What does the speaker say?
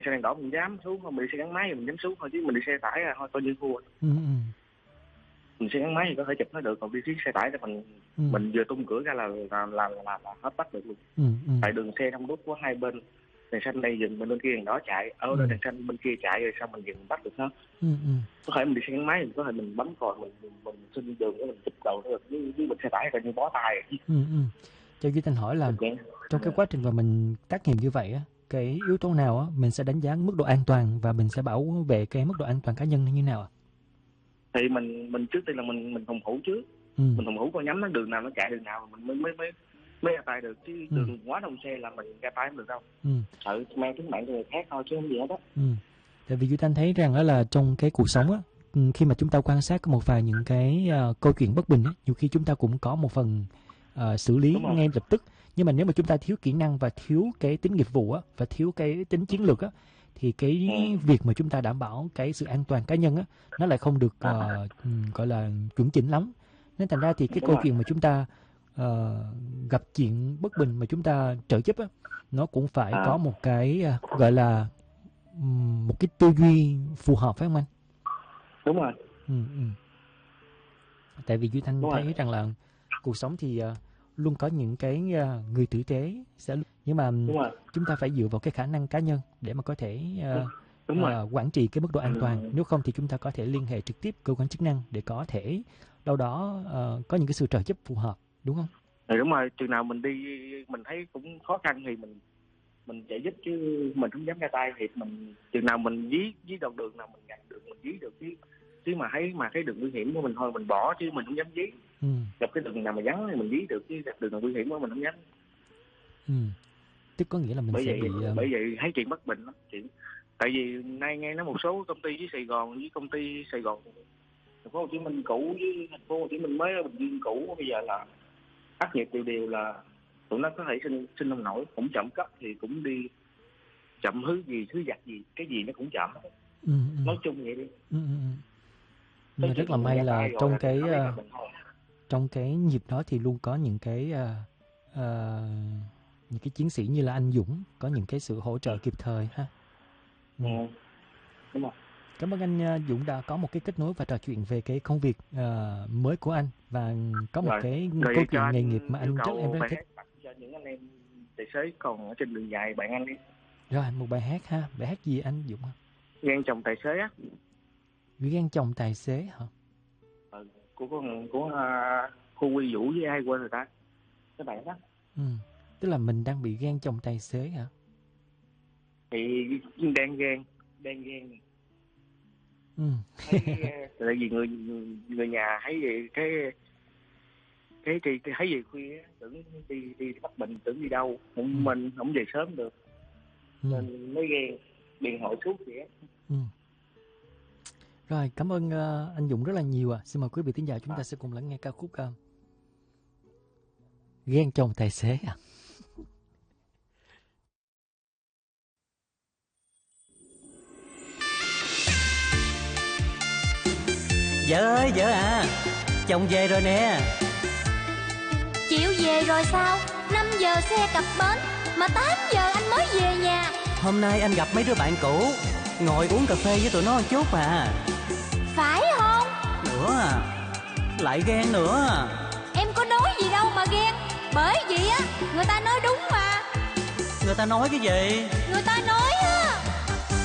xe đèn đỏ mình dám xuống, không mình đi xe gắn máy thì mình dám xuống thôi, chứ mình đi xe tải thôi coi như thua. Mình xe gắn máy thì có thể chụp nó được, còn đi xe tải thì mình vừa tung cửa ra là hết bắt được luôn. Tại đường xe đông đúc của hai bên, đèn xanh đây dừng, bên kia đèn đỏ chạy, ở đèn xanh bên kia chạy rồi sao mình dừng bắt được nó. Có thể mình đi xe gắn máy thì có thể mình bấm còi, mình xin đường để mình chụp đầu được, với mình xe tải coi như bó tay. Cho Duy Thanh hỏi là trong cái quá trình mà mình tác nghiệp như vậy á, cái yếu tố nào á mình sẽ đánh giá mức độ an toàn và mình sẽ bảo vệ cái mức độ an toàn cá nhân như nào ạ? Thì mình trước tiên là mình phòng thủ trước. Mình phòng thủ coi nhắm nó đường nào nó chạy đường nào mình mới ra tay được, chứ đường quá đông xe là mình ra tay không được đâu. Sợ mang tính mạng cho người khác thôi chứ không gì hết đó. Tại vì Duy Thanh thấy rằng đó là trong cái cuộc sống á, khi mà chúng ta quan sát có một vài những cái câu chuyện bất bình á, nhiều khi chúng ta cũng có một phần xử lý ngay lập tức, nhưng mà nếu mà chúng ta thiếu kỹ năng và thiếu cái tính nghiệp vụ á, và thiếu cái tính chiến lược á, thì cái việc mà chúng ta đảm bảo cái sự an toàn cá nhân á, nó lại không được gọi là chuẩn chỉnh lắm. Nên thành ra thì cái câu chuyện mà chúng ta gặp chuyện bất bình mà chúng ta trợ giúp á, nó cũng phải có một cái gọi là một cái tư duy phù hợp, phải không anh? Đúng rồi. Tại vì Duy Thanh thấy rằng là cuộc sống thì luôn có những cái người tử tế sẽ, nhưng mà chúng ta phải dựa vào cái khả năng cá nhân để mà có thể quản trị cái mức độ an toàn. Nếu không thì chúng ta có thể liên hệ trực tiếp cơ quan chức năng để có thể đâu đó có những cái sự trợ giúp phù hợp, đúng không? Đúng rồi, chừng nào mình đi mình thấy cũng khó khăn thì mình chạy giúp, chứ mình không dám ra tay. Thì mình chừng nào mình dí đoạn đường nào mình gặp được mình dí được, chứ mà thấy đường nguy hiểm của mình thôi mình bỏ, chứ mình không dám dí. Gặp cái đường nào mà vắng thì mình dí được, chứ gặp đường nào nguy hiểm của mình không dám. Tức có nghĩa là mình sẽ bị bởi vậy thấy chuyện bất bình lắm chuyện. Tại vì nay nghe nói một số công ty với Sài Gòn, với công ty Sài Gòn thành phố Hồ Chí Minh cũ với thành phố Hồ Chí Minh mới, Bình Dương cũ, bây giờ là tác nghiệp đều là tụi nó có thể sinh nông nổi, cũng chậm cấp thì cũng đi chậm thứ giặt gì cái gì nó cũng chậm. Nói chung vậy đi. Nhưng mà rất là may là trong cái nhịp đó thì luôn có những cái những cái chiến sĩ như là anh Dũng có những cái sự hỗ trợ kịp thời ha. Đúng rồi. Cảm ơn anh Dũng đã có một cái kết nối và trò chuyện về cái công việc mới của anh, và có một cái câu chuyện nghề nghiệp mà anh em rất thích. Cho những anh em tài xế còn ở trên đường dài bạn anh đi. Rồi, một bài hát ha. Bài hát gì anh Dũng hả? Ghen chồng tài xế á. Ghen chồng tài xế hả? Của Khu Huy Vũ với ai quên rồi ta? Cái bài đó. Tức là mình đang bị ghen chồng tài xế hả? Thì đang ghen. Tại vì người nhà thấy gì cái thấy gì khuya tưởng đi Bắc Bình, tưởng đi đâu mình không về sớm được, nên mới ghen điện thoại suốt vậy á. Rồi, cảm ơn anh Dũng rất là nhiều. Xin mời quý vị thính giả chúng ta sẽ cùng lắng nghe ca khúc Ghen chồng tài xế Vợ ơi vợ à, chồng về rồi nè. Chịu về rồi sao? 5 giờ xe cập bến mà 8 giờ anh mới về nhà. Hôm nay anh gặp mấy đứa bạn cũ, ngồi uống cà phê với tụi nó một chút à. Phải không? Nữa à, lại ghen nữa à. Em có nói gì đâu mà ghen. Bởi vì á, người ta nói đúng mà. Người ta nói cái gì? Người ta nói á,